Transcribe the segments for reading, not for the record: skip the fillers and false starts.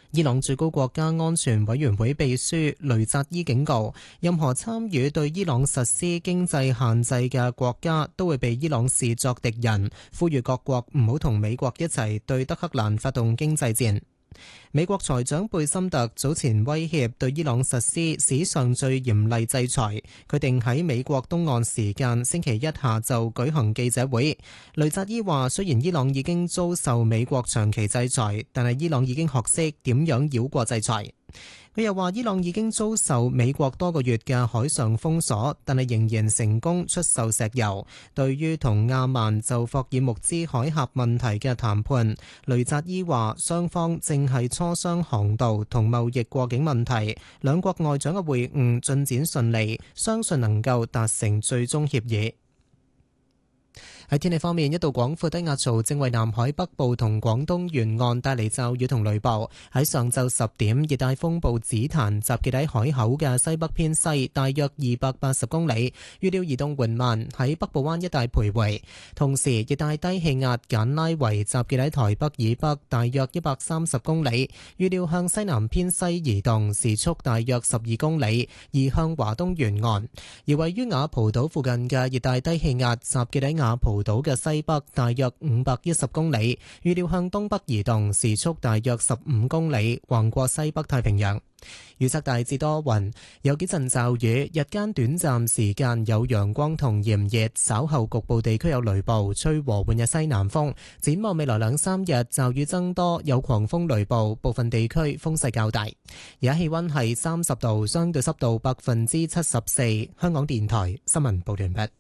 伊朗最高國家安全委員會秘書雷扎伊警告，任何參與對伊朗實施經濟限制嘅國家都會被伊朗視作敵人，呼籲各國唔好同美國一齊對德黑蘭發動經濟戰。美國財長貝森特早前威脅對伊朗實施史上最嚴厲制裁，決定喺美國東岸時間星期一下晝舉行記者會。雷扎伊話，雖然伊朗已經遭受美國長期制裁，但係伊朗已經學識點樣繞過制裁。佢又話，伊朗已經遭受美國多個月嘅海上封鎖，但係仍然成功出售石油。對於同亞曼就霍爾木茲海峽問題嘅談判，雷扎伊話雙方正係磋商航道同貿易過境問題，兩國外長嘅會晤進展順利，相信能夠達成最終協議。喺天氣方面，一道廣闊低壓槽正為南海北部同廣東沿岸帶嚟驟雨同雷暴。喺上晝10點，熱帶風暴紫檀集結喺海口嘅西北偏西，大約280公里，預料移動緩慢，喺北部灣一帶徘徊。同時，熱帶低氣壓簡拉維集結喺台北以北，大約130公里，預料向西南偏西移動，時速大約12公里，移向華東沿岸。而位於雅蒲島附近嘅熱帶低氣壓集結喺雅蒲島嘅西北，大約510公里，預料向東北移動，時速大約15公里，橫過西北太平洋。預測大致多雲，有幾陣驟雨，日間短暫時間有陽光同炎熱，稍後局部地區有雷暴，吹和緩嘅西南風。展望未來2-3日，驟雨增多，有狂風雷暴，部分地區風勢較大。而家氣溫係30度，相對濕度74%。香港電台新聞報道完畢。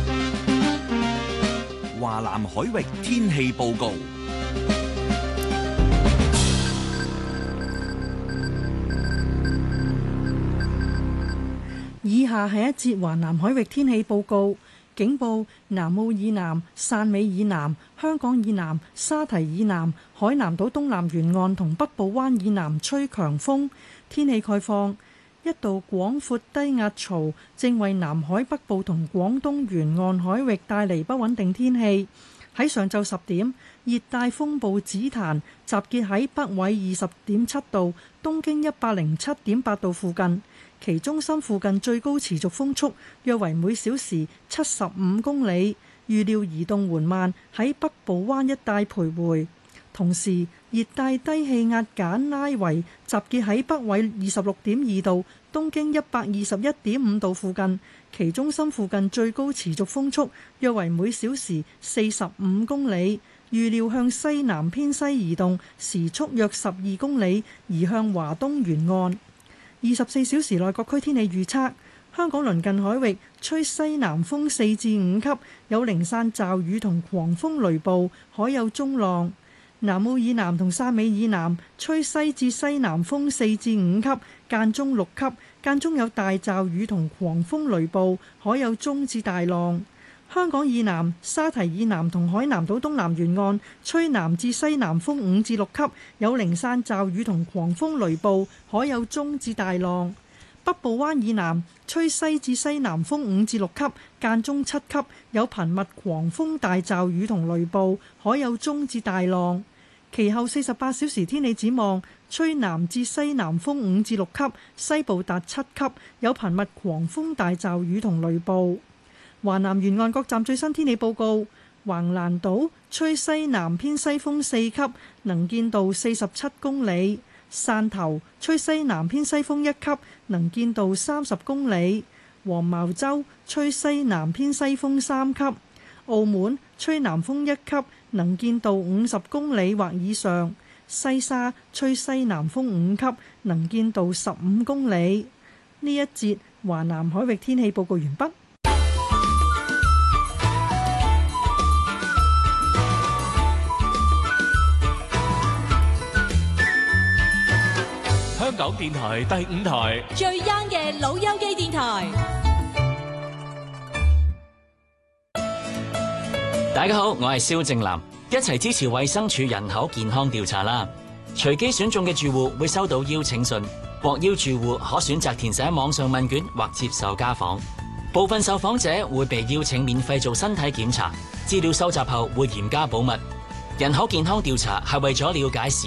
華南海域天氣報告。 以下係一節華南海域天氣報告。警報：南澳以南、汕尾以南、香港以南、沙堤以南、海南島東南沿岸同北部灣以南吹強風。天氣概況：一道廣闊低壓槽正為南海北部同廣東沿岸海域帶嚟不穩定天氣。喺上晝10點，熱帶風暴紫檀集結喺北緯20.7度、東經107.8度附近，其中心附近最高持續風速約為每小時75公里，預料移動緩慢，喺北部灣一帶徘徊。同時，熱帶低氣壓簡拉維集結喺北緯26.2度、東經121.5度附近，其中心附近最高持續風速約為每小時45公里，預料向西南偏西移動，時速約12公里，移向華東沿岸。24小時內各區天氣預測：香港鄰近海域吹西南風4至5級，有零散驟雨同狂風雷暴，海有中浪。南澳以南同汕尾以南吹西至西南風4至5級，間中6級，間中有大驟雨同狂風雷暴，海有中至大浪。香港以南、沙堤以南同海南島東南沿岸吹南至西南風5至6級，有零散驟雨同狂風雷暴，海有中至大浪。北部灣以南吹西至西南風5至6級，間中7級，有頻密狂風大驟雨同雷暴，海有中至大浪。其後48小時天氣展望：吹南至西南風5至6級，西部達7級，有頻密狂風大驟雨同雷暴。華南沿岸各站最新天氣報告：橫瀾島吹西南偏西風4級，能見度47公里；汕頭吹西南偏西風1級，能見度30公里；黃茅洲吹西南偏西風3級；澳門吹南風1級，能見度50公里或以上；西沙吹西南風5級，能見度15公里。呢一節華南海域天氣報告完畢。 香港電台第5台最 young 嘅老友記電台。 大家好，我係蕭正楠，一齊支持衛生署人口健康調查啦！隨機選中嘅住戶會收到邀請信，獲邀住戶可選擇填寫網上問卷或接受家訪。部分受訪者會被邀請免費做身體檢查，資料收集後會嚴加保密。人口健康調查係為咗了解市